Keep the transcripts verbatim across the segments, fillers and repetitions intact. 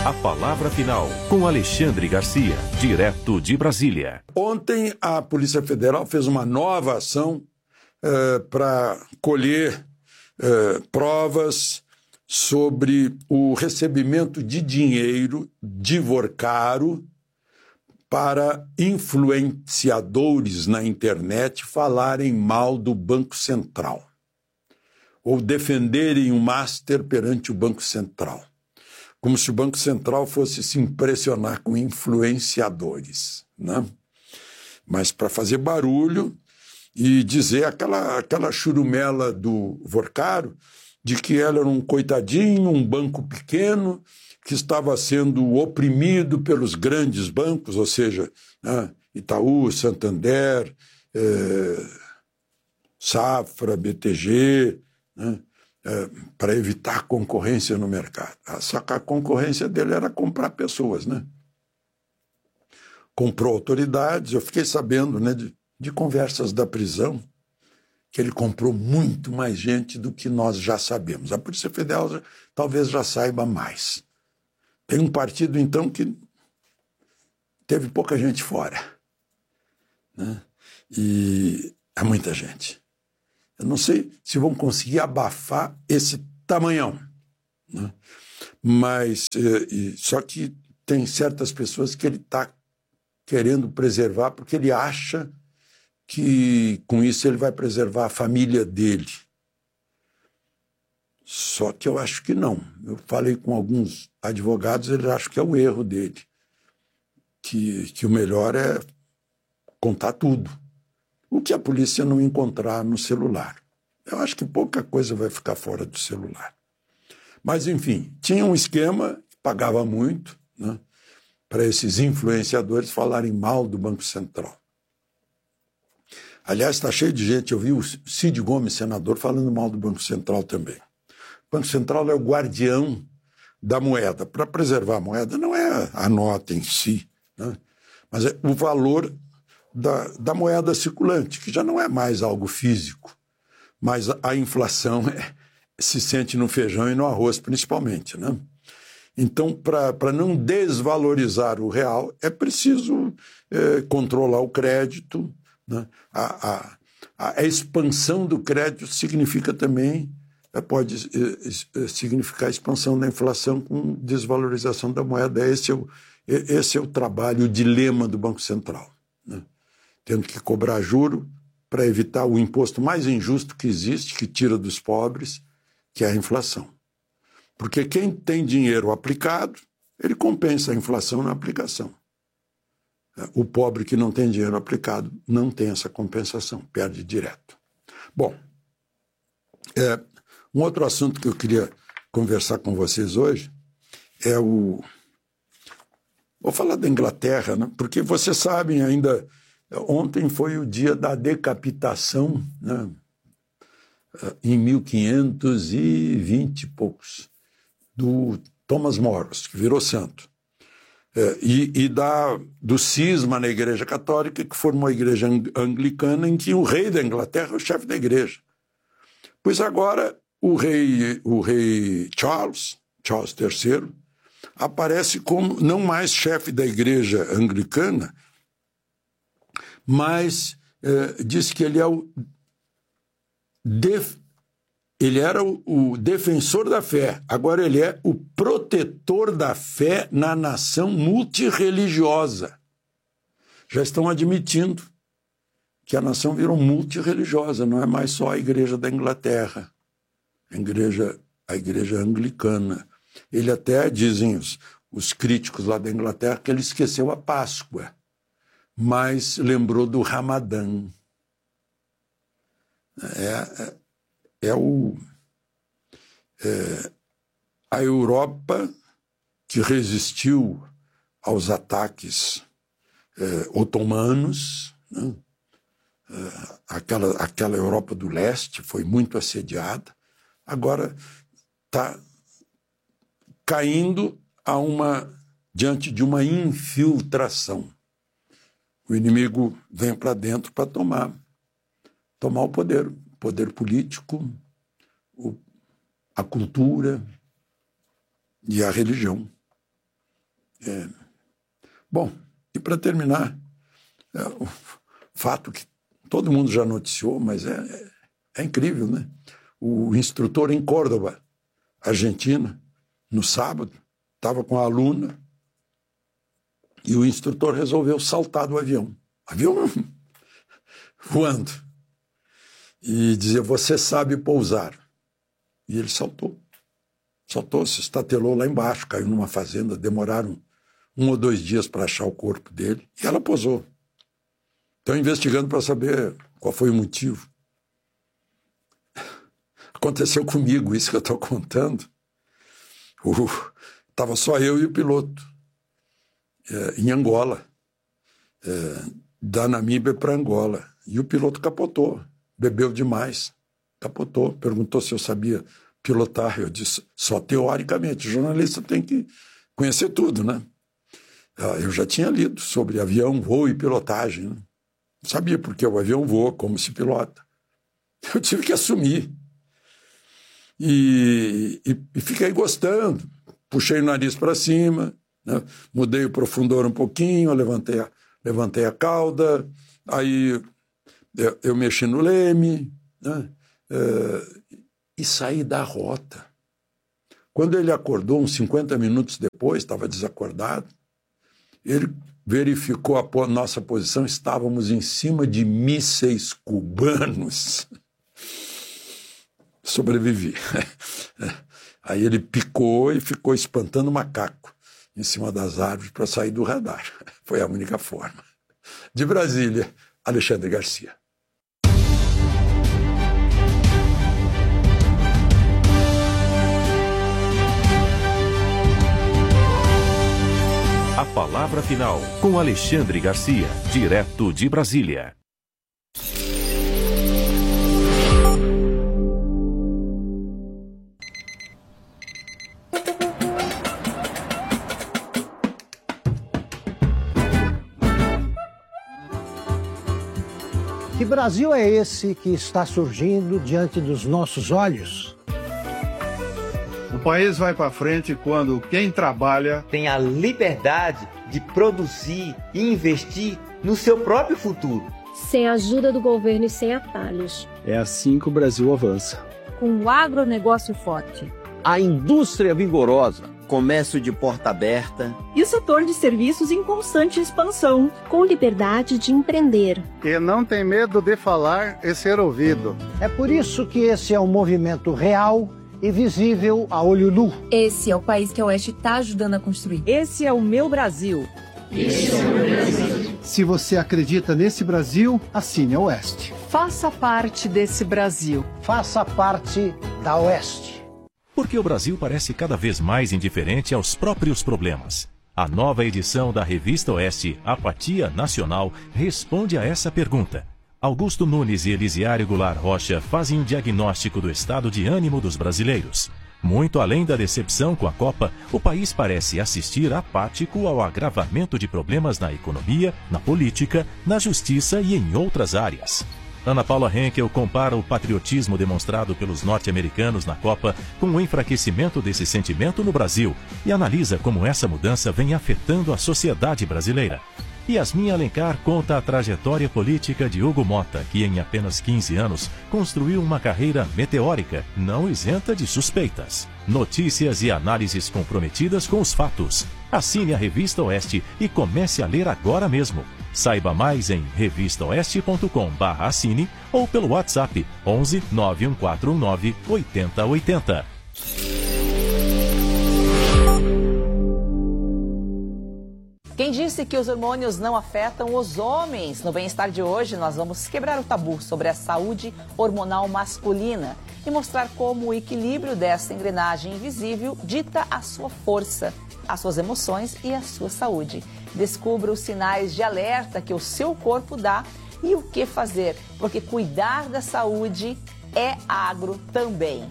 A palavra final com Alexandre Garcia, direto de Brasília. Ontem a Polícia Federal fez uma nova ação uh, para colher uh, provas sobre o recebimento de dinheiro de Vorcaro para influenciadores na internet falarem mal do Banco Central ou defenderem o Master perante o Banco Central, como se o Banco Central fosse se impressionar com influenciadores, né? Mas para fazer barulho e dizer aquela, aquela churumela do Vorcaro de que ela era um coitadinho, um banco pequeno, que estava sendo oprimido pelos grandes bancos, ou seja, né, Itaú, Santander, eh, Safra, B T G, né, eh, para evitar concorrência no mercado. Só que a concorrência dele era comprar pessoas, né? Comprou autoridades, eu fiquei sabendo, né, de, de conversas da prisão, que ele comprou muito mais gente do que nós já sabemos. A Polícia Federal já, talvez já saiba mais. Tem um partido, então, que teve pouca gente fora, né? E há muita gente. Eu não sei se vão conseguir abafar esse tamanhão, né? Mas, e, só que tem certas pessoas que ele está querendo preservar porque ele acha que com isso ele vai preservar a família dele. Só que eu acho que não. Eu falei com alguns advogados, eles acham que é o erro dele, que, que o melhor é contar tudo, o que a polícia não encontrar no celular. Eu acho que pouca coisa vai ficar fora do celular. Mas, enfim, tinha um esquema que pagava muito, né, para esses influenciadores falarem mal do Banco Central. Aliás, está cheio de gente, eu vi o Cid Gomes, senador, falando mal do Banco Central também. O Banco Central é o guardião da moeda. Para preservar a moeda não é a nota em si, né? Mas é o valor da, da moeda circulante, que já não é mais algo físico, mas a, a inflação é, se sente no feijão e no arroz, principalmente, né? Então, para não desvalorizar o real, é preciso é, controlar o crédito, né? A, a, a expansão do crédito significa também, pode significar a expansão da inflação com desvalorização da moeda. Esse é o, esse é o trabalho, o dilema do Banco Central, né? Tendo que cobrar juro para evitar o imposto mais injusto que existe, que tira dos pobres, que é a inflação. Porque quem tem dinheiro aplicado, ele compensa a inflação na aplicação. O pobre que não tem dinheiro aplicado não tem essa compensação, perde direto. Bom, é, um outro assunto que eu queria conversar com vocês hoje é o... Vou falar da Inglaterra, né? Porque vocês sabem ainda, ontem foi o dia da decapitação, né? Em mil quinhentos e vinte e poucos, do Thomas More, que virou santo. É, e e da, do cisma na Igreja Católica, que formou a Igreja Anglicana, em que o rei da Inglaterra é o chefe da igreja. Pois agora o rei, o rei Charles, Charles terceiro, aparece como não mais chefe da Igreja Anglicana, mas é, diz que ele é o def, ele era o, o defensor da fé, agora ele é o protetor da fé na nação multirreligiosa. Já estão admitindo que a nação virou multirreligiosa, não é mais só a Igreja da Inglaterra, a Igreja, a igreja Anglicana. Ele até, dizem os, os críticos lá da Inglaterra, que ele esqueceu a Páscoa, mas lembrou do Ramadã. É... é É, o, é a Europa que resistiu aos ataques é, otomanos, né? É, aquela, aquela Europa do leste foi muito assediada, agora está caindo a uma, diante de uma infiltração. O inimigo vem para dentro para tomar, tomar o poder. Poder político, o, a cultura e a religião. É. Bom, e para terminar, é, o fato que todo mundo já noticiou, mas é, é, é incrível, né? O instrutor em Córdoba, Argentina, no sábado, estava com a aluna e o instrutor resolveu saltar do avião. Avião voando. E dizer, você sabe pousar. E ele saltou. Saltou, se estatelou lá embaixo, caiu numa fazenda, demoraram um ou dois dias para achar o corpo dele, e ela pousou. Estão investigando para saber qual foi o motivo. Aconteceu comigo, isso que eu estou contando. Estava só eu e o piloto, é, em Angola, é, da Namíbia para Angola. E o piloto capotou, bebeu demais, capotou, perguntou se eu sabia pilotar. Eu disse, só teoricamente, o jornalista tem que conhecer tudo, né? Eu já tinha lido sobre avião, voo e pilotagem, né? Sabia porque o avião voa, como se pilota. Eu tive que assumir. E, e, e fiquei gostando. Puxei o nariz para cima, né? Mudei o profundor um pouquinho, levantei a, levantei a cauda, aí eu, eu mexi no leme, né? É, e saí da rota. Quando ele acordou, uns cinquenta minutos depois, estava desacordado, ele verificou a nossa posição, estávamos em cima de mísseis cubanos. Sobrevivi. Aí ele picou e ficou espantando macaco em cima das árvores para sair do radar. Foi a única forma. De Brasília, Alexandre Garcia. A palavra final com Alexandre Garcia, direto de Brasília. Que Brasil é esse que está surgindo diante dos nossos olhos? O país vai para frente quando quem trabalha tem a liberdade de produzir e investir no seu próprio futuro. Sem a ajuda do governo e sem atalhos. É assim que o Brasil avança. Com o agronegócio forte. A indústria vigorosa. Comércio de porta aberta. E o setor de serviços em constante expansão. Com liberdade de empreender. Que não tem medo de falar e ser ouvido. É por isso que esse é um movimento real e visível a olho nu. Esse é o país que a Oeste está ajudando a construir. Esse é o meu Brasil. Esse é o meu Brasil. Se você acredita nesse Brasil, assine a Oeste. Faça parte desse Brasil. Faça parte da Oeste. Porque o Brasil parece cada vez mais indiferente aos próprios problemas. A nova edição da Revista Oeste, Apatia Nacional, responde a essa pergunta. Augusto Nunes e Elisiário Goulart Rocha fazem um diagnóstico do estado de ânimo dos brasileiros. Muito além da decepção com a Copa, o país parece assistir apático ao agravamento de problemas na economia, na política, na justiça e em outras áreas. Ana Paula Henkel compara o patriotismo demonstrado pelos norte-americanos na Copa com o enfraquecimento desse sentimento no Brasil e analisa como essa mudança vem afetando a sociedade brasileira. Yasmin Alencar conta a trajetória política de Hugo Motta, que em apenas quinze anos construiu uma carreira meteórica, não isenta de suspeitas. Notícias e análises comprometidas com os fatos. Assine a Revista Oeste e comece a ler agora mesmo. Saiba mais em revista oeste ponto com barra assine ou pelo WhatsApp onze nove um quatro um nove oito zero oito zero. Quem disse que os hormônios não afetam os homens? No Bem-Estar de hoje, nós vamos quebrar o tabu sobre a saúde hormonal masculina e mostrar como o equilíbrio dessa engrenagem invisível dita a sua força, as suas emoções e a sua saúde. Descubra os sinais de alerta que o seu corpo dá e o que fazer, porque cuidar da saúde é agro também.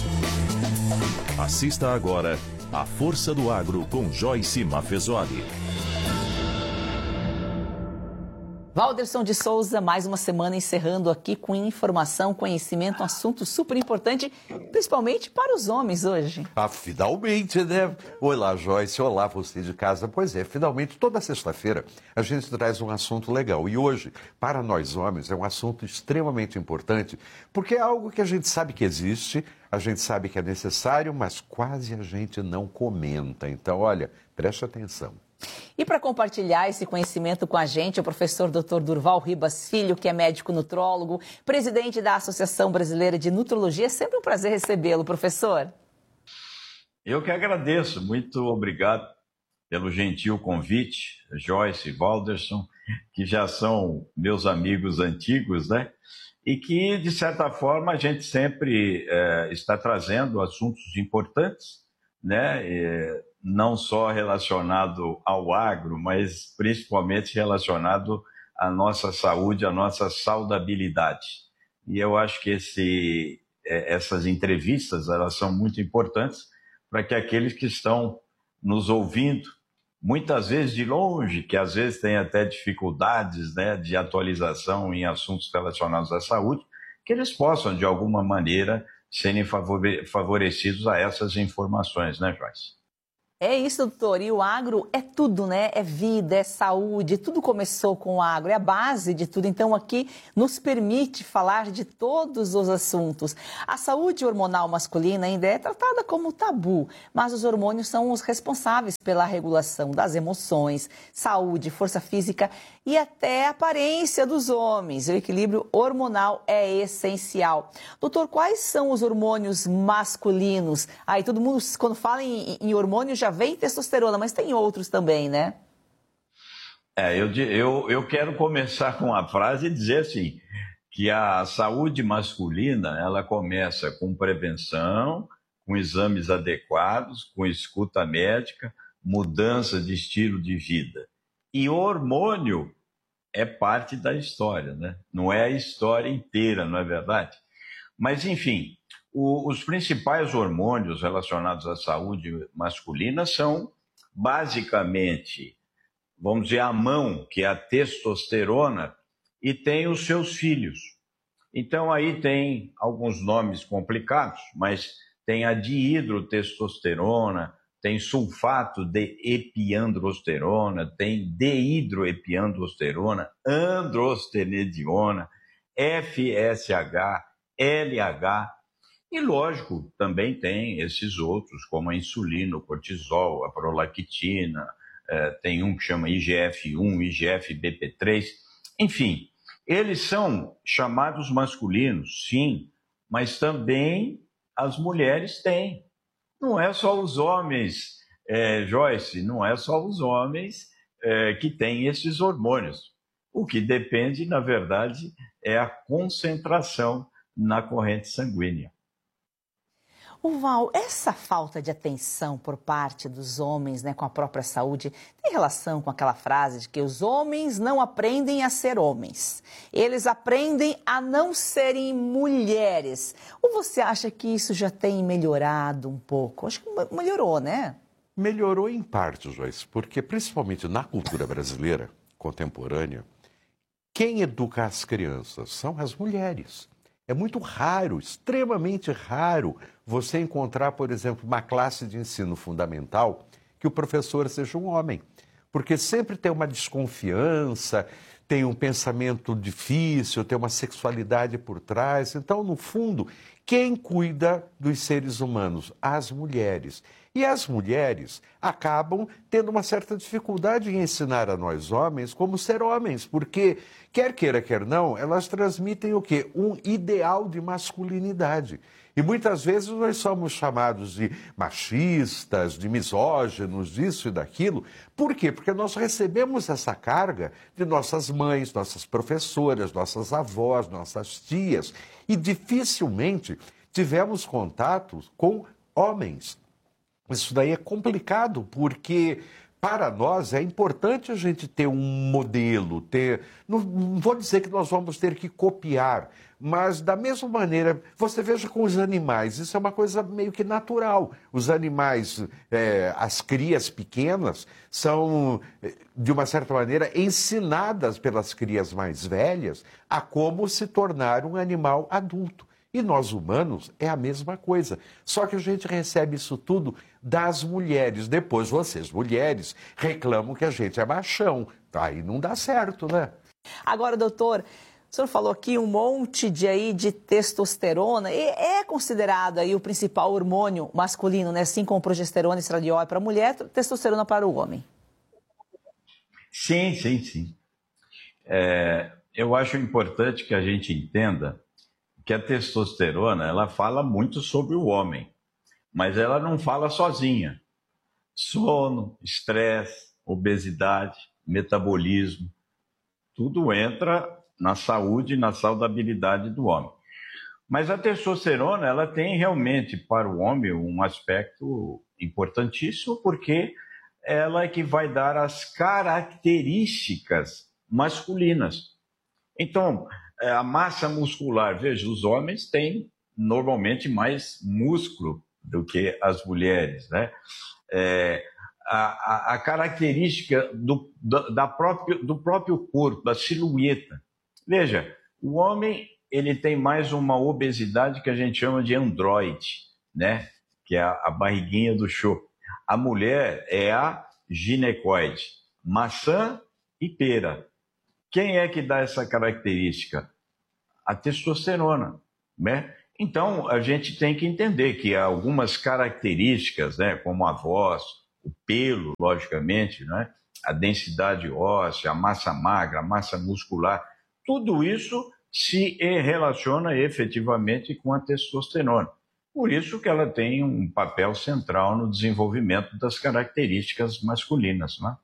Assista agora A Força do Agro com Joyce Mafezoli. Walderson de Souza, mais uma semana encerrando aqui com informação, conhecimento, um assunto super importante, principalmente para os homens hoje. Ah, finalmente, né? Olá, Joyce, olá, você de casa. Pois é, finalmente, toda sexta-feira a gente traz um assunto legal. E hoje, para nós homens, é um assunto extremamente importante, porque é algo que a gente sabe que existe, a gente sabe que é necessário, mas quase a gente não comenta. Então, olha, preste atenção. E para compartilhar esse conhecimento com a gente, o professor doutor Durval Ribas Filho, que é médico nutrólogo, presidente da Associação Brasileira de Nutrologia. É sempre um prazer recebê-lo, professor. Eu que agradeço. Muito obrigado pelo gentil convite, Joyce e Walderson, que já são meus amigos antigos, né? E que, de certa forma, a gente sempre é, está trazendo assuntos importantes, né? E, não só relacionado ao agro, mas principalmente relacionado à nossa saúde, à nossa saudabilidade. E eu acho que esse, essas entrevistas elas são muito importantes para que aqueles que estão nos ouvindo, muitas vezes de longe, que às vezes têm até dificuldades, né, de atualização em assuntos relacionados à saúde, que eles possam, de alguma maneira, serem favorecidos a essas informações, né, Joyce? É isso, doutor. E o agro é tudo, né? É vida, é saúde, tudo começou com o agro, é a base de tudo. Então, aqui nos permite falar de todos os assuntos. A saúde hormonal masculina ainda é tratada como tabu, mas os hormônios são os responsáveis pela regulação das emoções, saúde, força física e até a aparência dos homens. O equilíbrio hormonal é essencial. Doutor, quais são os hormônios masculinos? Aí todo mundo, quando fala em, em hormônios, já vem testosterona, mas tem outros também, né? É, eu, eu, eu quero começar com a frase e dizer assim, que a saúde masculina, ela começa com prevenção, com exames adequados, com escuta médica, mudança de estilo de vida. E o hormônio é parte da história, né? Não é a história inteira, não é verdade? Mas, enfim, o, os principais hormônios relacionados à saúde masculina são, basicamente, vamos dizer, a mão, que é a testosterona, e tem os seus filhos. Então, aí tem alguns nomes complicados, mas tem a dihidrotestosterona, tem sulfato de epiandrosterona, tem dehidroepiandrosterona, androstenediona, F S H, L H, e lógico, também tem esses outros, como a insulina, o cortisol, a prolactina, eh, tem um que chama I G F um, I G F B P três, enfim, eles são chamados masculinos, sim, mas também as mulheres têm. Não é só os homens, é, Joyce, não é só os homens é, que têm esses hormônios. O que depende, na verdade, é a concentração na corrente sanguínea. O Val, essa falta de atenção por parte dos homens, né, com a própria saúde, tem relação com aquela frase de que os homens não aprendem a ser homens, eles aprendem a não serem mulheres. Ou você acha que isso já tem melhorado um pouco? Acho que melhorou, né? Melhorou em parte, Joyce, porque principalmente na cultura brasileira contemporânea, quem educa as crianças são as mulheres. É muito raro, extremamente raro, você encontrar, por exemplo, uma classe de ensino fundamental que o professor seja um homem. Porque sempre tem uma desconfiança, tem um pensamento difícil, tem uma sexualidade por trás. Então, no fundo, quem cuida dos seres humanos? As mulheres. E as mulheres acabam tendo uma certa dificuldade em ensinar a nós homens como ser homens, porque, quer queira, quer não, elas transmitem o quê? Um ideal de masculinidade. E muitas vezes nós somos chamados de machistas, de misóginos, disso e daquilo. Por quê? Porque nós recebemos essa carga de nossas mães, nossas professoras, nossas avós, nossas tias, e dificilmente tivemos contatos com homens. Isso daí é complicado, porque para nós é importante a gente ter um modelo, ter, não, não vou dizer que nós vamos ter que copiar, mas da mesma maneira, você veja com os animais, isso é uma coisa meio que natural. Os animais, é, as crias pequenas, são, de uma certa maneira, ensinadas pelas crias mais velhas a como se tornar um animal adulto. E nós humanos é a mesma coisa, só que a gente recebe isso tudo das mulheres. Depois vocês, mulheres, reclamam que a gente é machão. Aí não dá certo, né? Agora, doutor, o senhor falou aqui um monte de, aí, de testosterona. E é considerado aí o principal hormônio masculino, né? Assim como progesterona e estradiol para a mulher, testosterona para o homem. Sim, sim, sim. É, eu acho importante que a gente entenda que a testosterona, ela fala muito sobre o homem, mas ela não fala sozinha. Sono, estresse, obesidade, metabolismo, tudo entra na saúde e na saudabilidade do homem. Mas a testosterona, ela tem realmente para o homem um aspecto importantíssimo, porque ela é que vai dar as características masculinas. Então, a massa muscular, veja, os homens têm normalmente mais músculo do que as mulheres, né? É, a, a, a característica do, da, da próprio, do próprio corpo, da silhueta. Veja, o homem ele tem mais uma obesidade que a gente chama de androide, né? Que é a, a barriguinha do show. A mulher é a ginecoide, maçã e pera. Quem é que dá essa característica? A testosterona, né? Então, a gente tem que entender que há algumas características, né, como a voz, o pelo, logicamente, né, a densidade óssea, a massa magra, a massa muscular, tudo isso se relaciona efetivamente com a testosterona. Por isso que ela tem um papel central no desenvolvimento das características masculinas, né?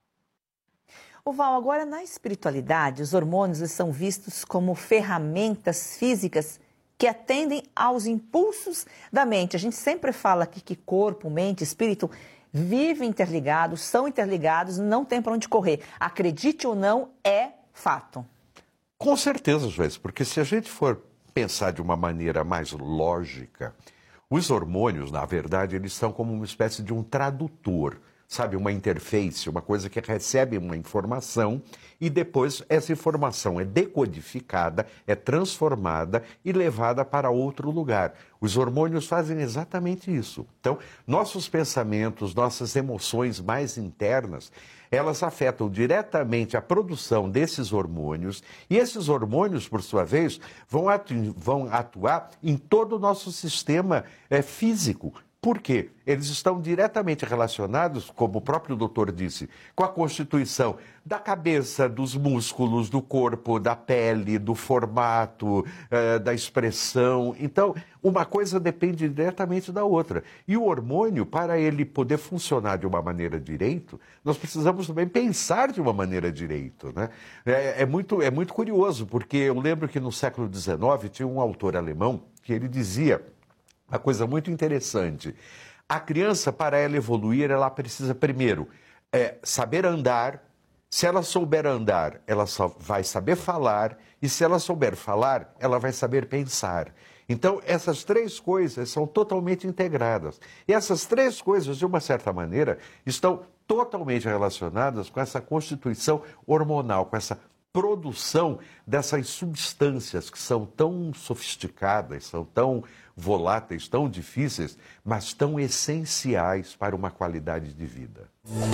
O Val, agora na espiritualidade, os hormônios são vistos como ferramentas físicas que atendem aos impulsos da mente. A gente sempre fala aqui que corpo, mente, espírito vivem interligados, são interligados, não tem para onde correr. Acredite ou não, é fato. Com certeza, Joyce, porque se a gente for pensar de uma maneira mais lógica, os hormônios, na verdade, eles são como uma espécie de um tradutor. Sabe, uma interface, uma coisa que recebe uma informação e depois essa informação é decodificada, é transformada e levada para outro lugar. Os hormônios fazem exatamente isso. Então, nossos pensamentos, nossas emoções mais internas, elas afetam diretamente a produção desses hormônios e esses hormônios, por sua vez, vão, atu- vão atuar em todo o nosso sistema é, físico. Por quê? Eles estão diretamente relacionados, como o próprio doutor disse, com a constituição da cabeça, dos músculos, do corpo, da pele, do formato, eh, da expressão. Então, uma coisa depende diretamente da outra. E o hormônio, para ele poder funcionar de uma maneira direito, nós precisamos também pensar de uma maneira direito, né? É, é, muito, é muito curioso, porque eu lembro que no século dezenove tinha um autor alemão que ele dizia uma coisa muito interessante. A criança, para ela evoluir, ela precisa, primeiro, é, saber andar. Se ela souber andar, ela só vai saber falar. E se ela souber falar, ela vai saber pensar. Então, essas três coisas são totalmente integradas. E essas três coisas, de uma certa maneira, estão totalmente relacionadas com essa constituição hormonal, com essa produção dessas substâncias que são tão sofisticadas, são tão voláteis, tão difíceis, mas tão essenciais para uma qualidade de vida.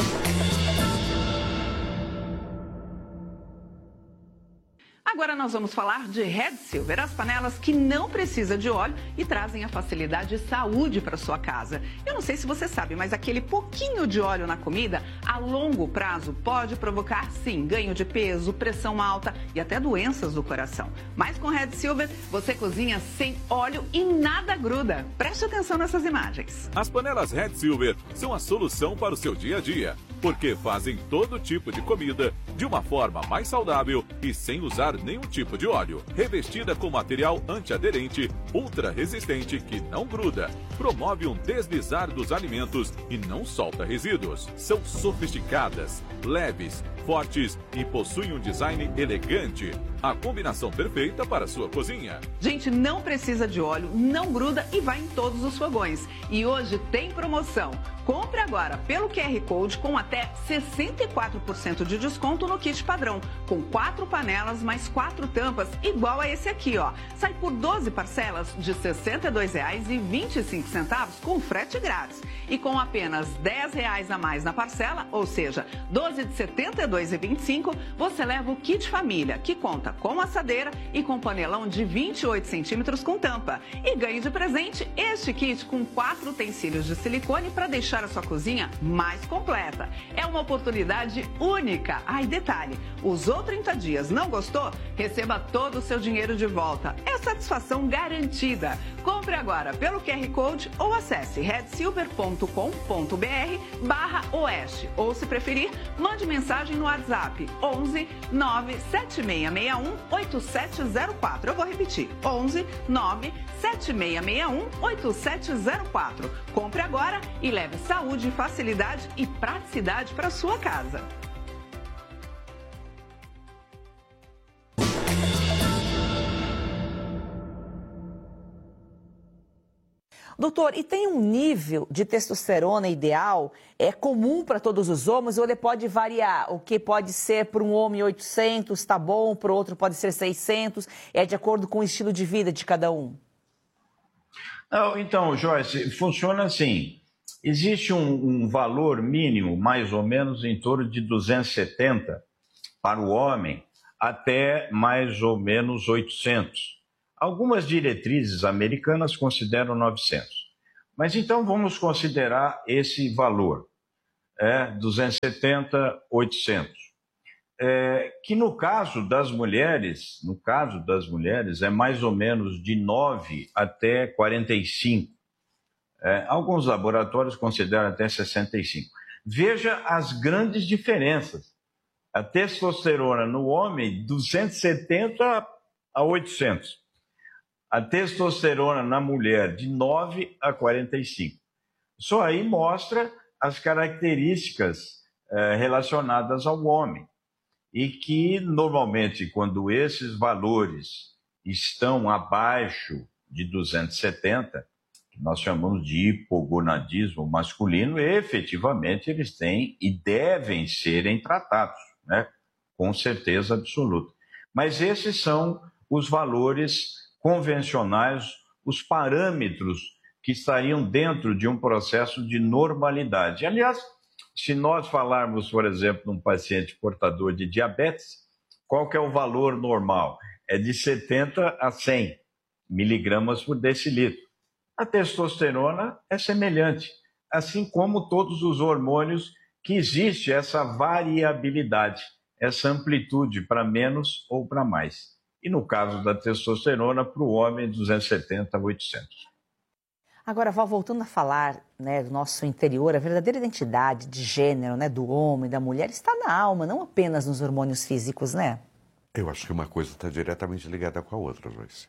Agora nós vamos falar de Red Silver, as panelas que não precisam de óleo e trazem a facilidade e saúde para sua casa. Eu não sei se você sabe, mas aquele pouquinho de óleo na comida, a longo prazo, pode provocar, sim, ganho de peso, pressão alta e até doenças do coração. Mas com Red Silver, você cozinha sem óleo e nada gruda. Preste atenção nessas imagens. As panelas Red Silver são a solução para o seu dia a dia, porque fazem todo tipo de comida de uma forma mais saudável e sem usar nenhum tipo de óleo. Revestida com material antiaderente, ultra resistente que não gruda. promove um deslizar dos alimentos e não solta resíduos. São sofisticadas, leves, fortes e possuem um design elegante. A combinação perfeita para a sua cozinha. Gente, não precisa de óleo, não gruda e vai em todos os fogões. E hoje tem promoção. Compre agora pelo Q R Code com até sessenta e quatro por cento de desconto no kit padrão, com quatro panelas mais quatro tampas, igual a esse aqui, ó. Sai por doze parcelas de sessenta e dois reais e vinte e cinco centavos com frete grátis. E com apenas dez reais a mais na parcela, ou seja, doze de setenta e dois reais e vinte e cinco centavos, você leva o kit família, que conta com assadeira e com panelão de vinte e oito centímetros com tampa. E ganhe de presente este kit com quatro utensílios de silicone para deixar a sua cozinha mais completa. É uma oportunidade única. Ai, detalhe, usou trinta dias, não gostou? Receba todo o seu dinheiro de volta. É satisfação garantida. Compre agora pelo Q R Code ou acesse red silver ponto com ponto br barra oeste. Ou, se preferir, mande mensagem no WhatsApp onze nove sete seis seis um oito sete zero quatro. Eu vou repetir, onze nove sete seis seis um oito sete zero quatro. Compre agora e leve saúde, facilidade e praticidade para sua casa. Doutor, e tem um nível de testosterona ideal, é comum para todos os homens, ou ele pode variar? O que pode ser para um homem oitocentos, tá bom, para o outro pode ser seiscentos, é de acordo com o estilo de vida de cada um? Não, então, Joyce, funciona assim. Existe um, um valor mínimo, mais ou menos em torno de duzentos e setenta para o homem, até mais ou menos oitocentos. Algumas diretrizes americanas consideram novecentos. Mas então vamos considerar esse valor, é, duzentos e setenta, oitocentos. É, que no caso das mulheres, no caso das mulheres, é mais ou menos de nove até quarenta e cinco. É, alguns laboratórios consideram até sessenta e cinco. Veja as grandes diferenças. A testosterona no homem, duzentos e setenta a oitocentos. A testosterona na mulher, de nove a quarenta e cinco. Só aí mostra as características eh, relacionadas ao homem. E que, normalmente, quando esses valores estão abaixo de duzentos e setenta, que nós chamamos de hipogonadismo masculino, efetivamente eles têm e devem serem tratados, né? Com certeza absoluta. Mas esses são os valores convencionais, os parâmetros que estariam dentro de um processo de normalidade. Aliás, se nós falarmos, por exemplo, de um paciente portador de diabetes, qual que é o valor normal? É de setenta a cem miligramas por decilitro. A testosterona é semelhante, assim como todos os hormônios, que existe essa variabilidade, essa amplitude para menos ou para mais. E no caso da testosterona, para o homem, duzentos e setenta a oitocentos. Agora, Val, voltando a falar, né, do nosso interior, a verdadeira identidade de gênero, né, do homem, da mulher, está na alma, não apenas nos hormônios físicos, né? Eu acho que uma coisa está diretamente ligada com a outra, Joyce.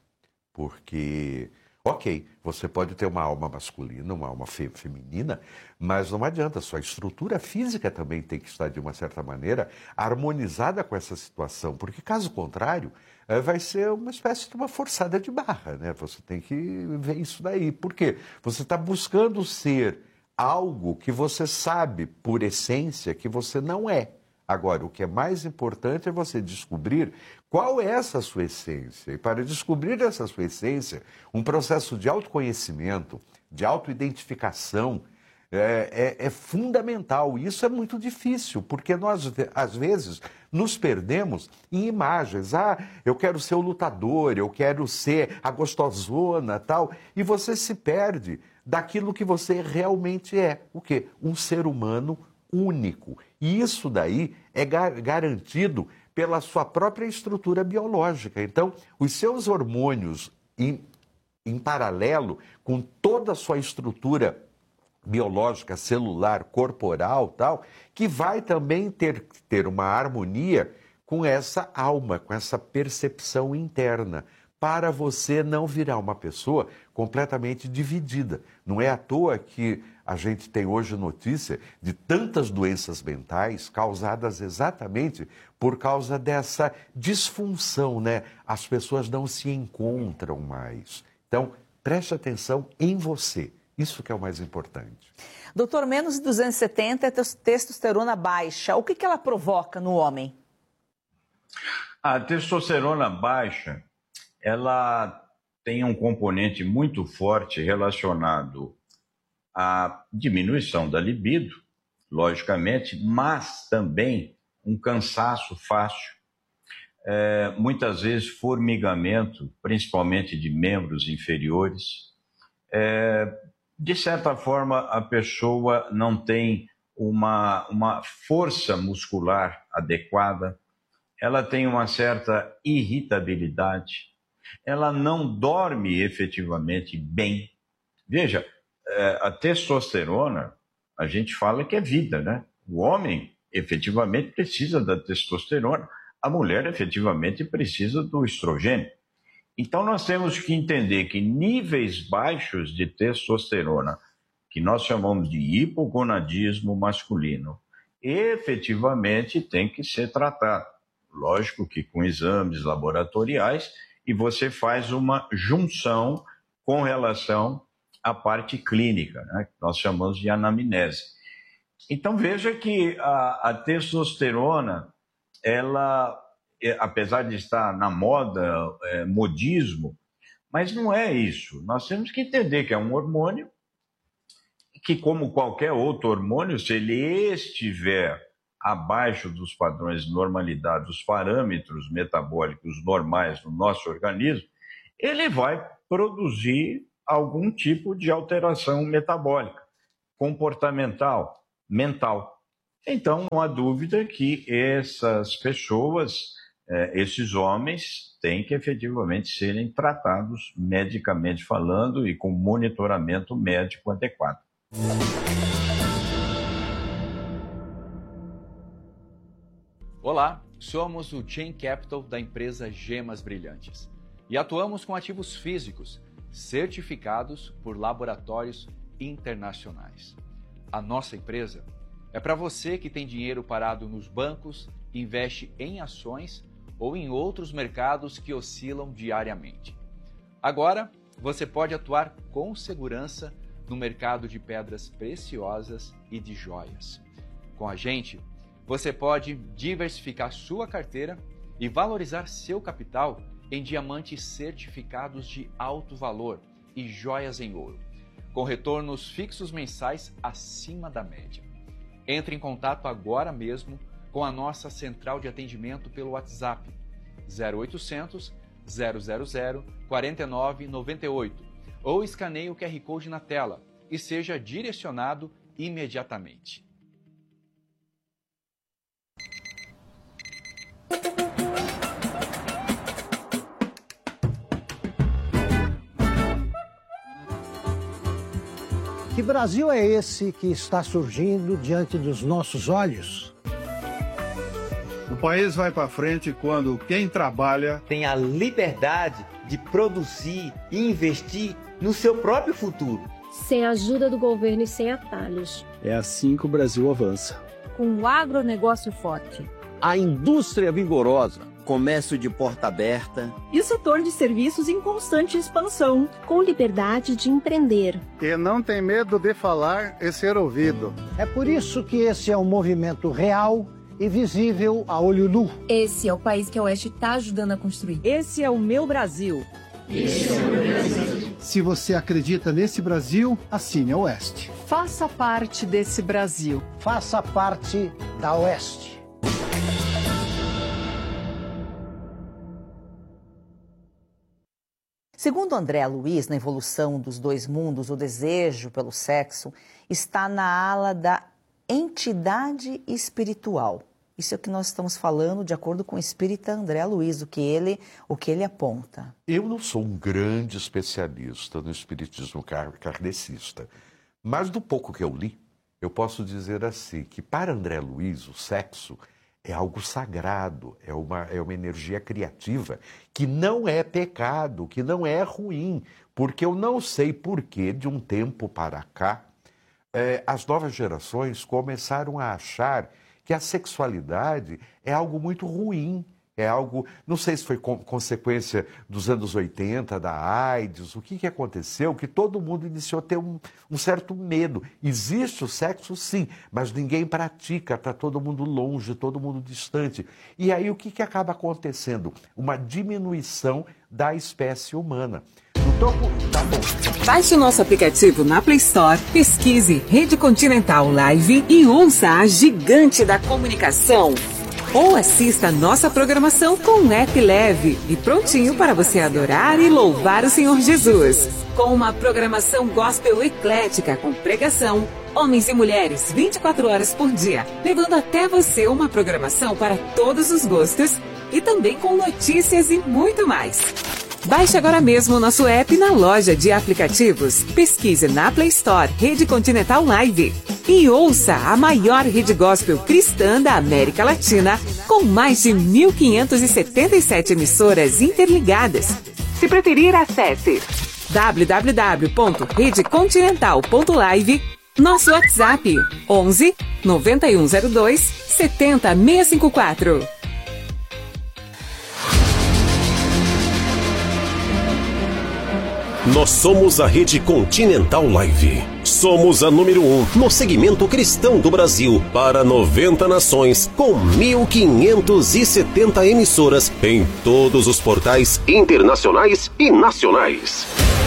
Porque, ok, você pode ter uma alma masculina, uma alma fe- feminina, mas não adianta, sua estrutura física também tem que estar, de uma certa maneira, harmonizada com essa situação, porque, caso contrário, vai ser uma espécie de uma forçada de barra, né? Você tem que ver isso daí. Por quê? Você está buscando ser algo que você sabe, por essência, que você não é. Agora, o que é mais importante é você descobrir qual é essa sua essência. E para descobrir essa sua essência, um processo de autoconhecimento, de autoidentificação, é, é, é fundamental. E isso é muito difícil, porque nós, às vezes, nos perdemos em imagens. Ah, eu quero ser o lutador, eu quero ser a gostosona, tal. E você se perde daquilo que você realmente é. O quê? Um ser humano único. E isso daí é gar- garantido pela sua própria estrutura biológica. Então, os seus hormônios, em, em paralelo com toda a sua estrutura biológica, celular, corporal, tal, que vai também ter, ter uma harmonia com essa alma, com essa percepção interna, para você não virar uma pessoa completamente dividida. Não é à toa que a gente tem hoje notícia de tantas doenças mentais causadas exatamente por causa dessa disfunção, né? As pessoas não se encontram mais. Então, preste atenção em você. Isso que é o mais importante. Doutor, menos de duzentos e setenta é testosterona baixa. O que, que ela provoca no homem? A testosterona baixa, ela tem um componente muito forte relacionado à diminuição da libido, logicamente, mas também um cansaço fácil, é, muitas vezes formigamento, principalmente de membros inferiores. É, de certa forma, a pessoa não tem uma, uma força muscular adequada, ela tem uma certa irritabilidade, ela não dorme efetivamente bem. Veja, a testosterona, a gente fala que é vida, né? O homem efetivamente precisa da testosterona, a mulher efetivamente precisa do estrogênio. Então nós temos que entender que níveis baixos de testosterona, que nós chamamos de hipogonadismo masculino, efetivamente tem que ser tratado. Lógico que com exames laboratoriais, e você faz uma junção com relação à parte clínica, né, que nós chamamos de anamnese. Então veja que a, a testosterona, ela, é, apesar de estar na moda, é, modismo, mas não é isso. Nós temos que entender que é um hormônio que, como qualquer outro hormônio, se ele estiver abaixo dos padrões de normalidade, dos parâmetros metabólicos normais no nosso organismo, ele vai produzir algum tipo de alteração metabólica, comportamental, mental. Então, não há dúvida que essas pessoas, esses homens, têm que efetivamente serem tratados medicamente falando e com monitoramento médico adequado. Olá, somos o Chain Capital da empresa Gemas Brilhantes e atuamos com ativos físicos certificados por laboratórios internacionais. A nossa empresa é para você que tem dinheiro parado nos bancos, investe em ações ou em outros mercados que oscilam diariamente. Agora, você pode atuar com segurança no mercado de pedras preciosas e de joias. Com a gente, você pode diversificar sua carteira e valorizar seu capital em diamantes certificados de alto valor e joias em ouro, com retornos fixos mensais acima da média. Entre em contato agora mesmo com a nossa central de atendimento pelo WhatsApp zero oitocentos, zero zero zero, quatro nove nove oito ou escaneie o Q R Code na tela e seja direcionado imediatamente. Que Brasil é esse que está surgindo diante dos nossos olhos? O país vai para frente quando quem trabalha tem a liberdade de produzir e investir no seu próprio futuro. Sem a ajuda do governo e sem atalhos. É assim que o Brasil avança. Com o agronegócio forte. A indústria vigorosa, comércio de porta aberta. E o setor de serviços em constante expansão. Com liberdade de empreender. E não tem medo de falar e ser ouvido. É por isso que esse é um movimento real e visível a olho nu. Esse é o país que a Oeste está ajudando a construir. Esse é o meu Brasil. Esse é o meu Brasil. Se você acredita nesse Brasil, assine a Oeste. Faça parte desse Brasil. Faça parte da Oeste. Segundo André Luiz, na evolução dos dois mundos, o desejo pelo sexo está na ala da entidade espiritual. Isso é o que nós estamos falando de acordo com o espírita André Luiz, o que ele, o que ele aponta. Eu não sou um grande especialista no espiritismo kardecista, mas do pouco que eu li, eu posso dizer assim, que para André Luiz o sexo é algo sagrado, é uma, é uma energia criativa que não é pecado, que não é ruim, porque eu não sei por que, de um tempo para cá, é, as novas gerações começaram a achar que a sexualidade é algo muito ruim. É algo, não sei se foi co- consequência dos anos oitenta, da AIDS, o que, que aconteceu, que todo mundo iniciou a ter um, um certo medo. Existe o sexo, sim, mas ninguém pratica, está todo mundo longe, todo mundo distante. E aí o que, que acaba acontecendo? Uma diminuição da espécie humana. No topo, tá bom. Baixe o nosso aplicativo na Play Store, pesquise Rede Continental Live e ouça a gigante da comunicação. Ou assista nossa programação com um app leve e prontinho para você adorar e louvar o Senhor Jesus. Com uma programação gospel eclética com pregação, homens e mulheres vinte e quatro horas por dia, levando até você uma programação para todos os gostos e também com notícias e muito mais. Baixe agora mesmo o nosso app na loja de aplicativos. Pesquise na Play Store Rede Continental Live e ouça a maior rede gospel cristã da América Latina, com mais de mil quinhentas e setenta e sete emissoras interligadas. Se preferir, acesse w w w ponto rede continental ponto live, nosso WhatsApp onze, noventa e um zero dois, setenta, seiscentos e cinquenta e quatro. Nós somos a Rede Continental Live. Somos a número um no segmento cristão do Brasil para noventa nações, com mil quinhentas e setenta emissoras em todos os portais internacionais e nacionais.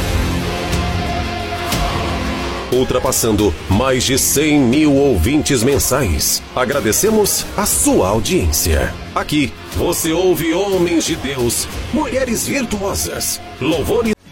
Ultrapassando mais de cem mil ouvintes mensais. Agradecemos a sua audiência. Aqui, você ouve homens de Deus, mulheres virtuosas, louvores.